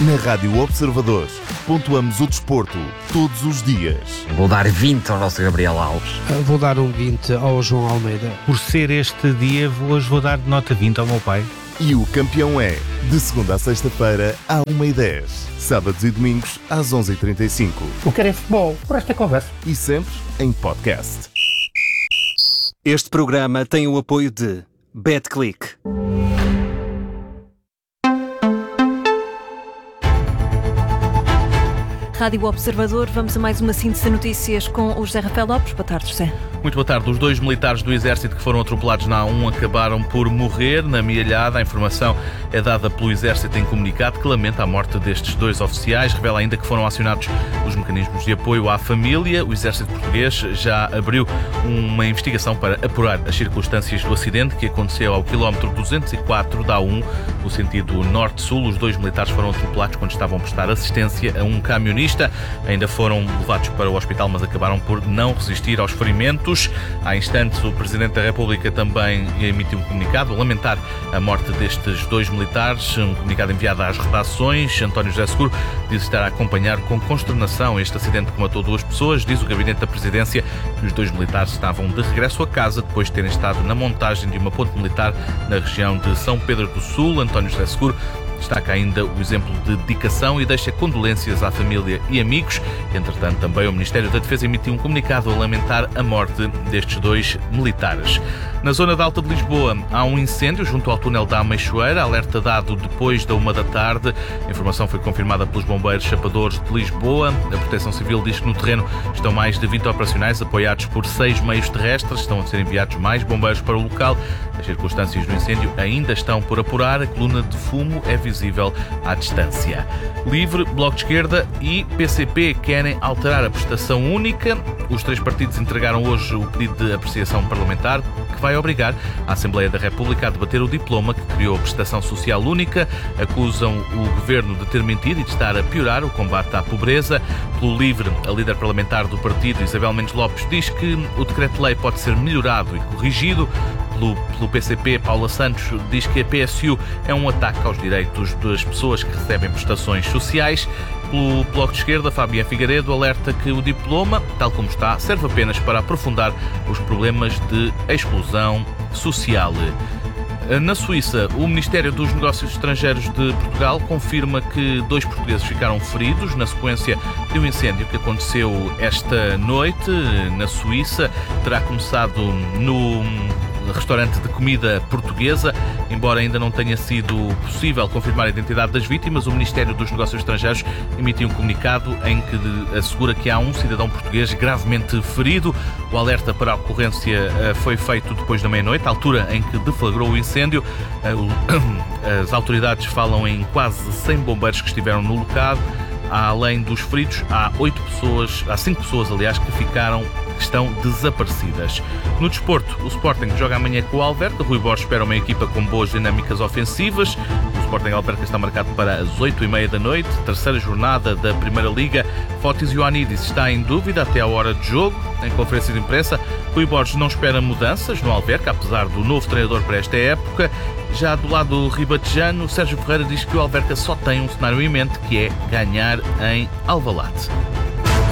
Na Rádio Observador, pontuamos o desporto todos os dias. Vou dar 20 ao nosso Gabriel Alves. Vou dar um 20 ao João Almeida. Por ser este dia, hoje vou dar nota 20 ao meu pai. E o campeão é, de segunda a sexta-feira, à 1h10. Sábados e domingos, às 11h35. O que é futebol, por esta conversa. E sempre em podcast. Este programa tem o apoio de BetClick. Rádio Observador, vamos a mais uma síntese de notícias com o José Rafael Lopes. Boa tarde, José. Muito boa tarde. Os 2 militares do Exército que foram atropelados na A1 acabaram por morrer na Mialhada. A informação é dada pelo Exército em comunicado, que lamenta a morte destes 2 oficiais. Revela ainda que foram acionados os mecanismos de apoio à família. O Exército Português já abriu uma investigação para apurar as circunstâncias do acidente que aconteceu ao quilómetro 204 da A1, no sentido norte-sul. Os 2 militares foram atropelados quando estavam a prestar assistência a um camionista. Ainda foram levados para o hospital, mas acabaram por não resistir aos ferimentos. Há instantes, o Presidente da República também emitiu um comunicado a lamentar a morte destes 2 militares. Um comunicado enviado às redações. António José Seguro diz estar a acompanhar com consternação este acidente que matou 2 pessoas. Diz o Gabinete da Presidência que os 2 militares estavam de regresso a casa depois de terem estado na montagem de uma ponte militar na região de São Pedro do Sul. António José Seguro destaca ainda o exemplo de dedicação e deixa condolências à família e amigos. Entretanto, também o Ministério da Defesa emitiu um comunicado a lamentar a morte destes 2 militares. Na zona da Alta de Lisboa, há um incêndio junto ao túnel da Ameixoeira, alerta dado depois da 1 da tarde. A informação foi confirmada pelos bombeiros chapadores de Lisboa. A Proteção Civil diz que no terreno estão mais de 20 operacionais, apoiados por 6 meios terrestres. Estão a ser enviados mais bombeiros para o local. As circunstâncias do incêndio ainda estão por apurar. A coluna de fumo é visível à distância. Livre, Bloco de Esquerda e PCP querem alterar a prestação única. Os 3 partidos entregaram hoje o pedido de apreciação parlamentar, que vai obrigar a Assembleia da República a debater o diploma que criou a prestação social única. Acusam o governo de ter mentido e de estar a piorar o combate à pobreza. Pelo Livre, a líder parlamentar do partido, Isabel Mendes Lopes, diz que o decreto-lei pode ser melhorado e corrigido. Pelo PCP, Paula Santos diz que a PSU é um ataque aos direitos das pessoas que recebem prestações sociais. Pelo Bloco de Esquerda, Fabián Figueiredo alerta que o diploma, tal como está, serve apenas para aprofundar os problemas de exclusão social. Na Suíça, o Ministério dos Negócios Estrangeiros de Portugal confirma que 2 portugueses ficaram feridos na sequência de um incêndio que aconteceu esta noite na Suíça. Terá começado no restaurante de comida portuguesa. Embora ainda não tenha sido possível confirmar a identidade das vítimas, o Ministério dos Negócios Estrangeiros emitiu um comunicado em que assegura que há um cidadão português gravemente ferido. O alerta para a ocorrência foi feito depois da meia-noite, à altura em que deflagrou o incêndio. As autoridades falam em quase 100 bombeiros que estiveram no local. Além dos feridos, há 5 pessoas, que estão desaparecidas. No desporto, o Sporting joga amanhã com o Alverca. Rui Borges espera uma equipa com boas dinâmicas ofensivas. O Sporting Alverca está marcado para as 8h30 da noite, terceira jornada da Primeira Liga. Fotis Ioannidis está em dúvida até a hora de jogo. Em conferência de imprensa, Rui Borges não espera mudanças no Alverca, apesar do novo treinador para esta época. Já do lado ribatejano, Sérgio Ferreira diz que o Alverca só tem um cenário em mente, que é ganhar em Alvalade.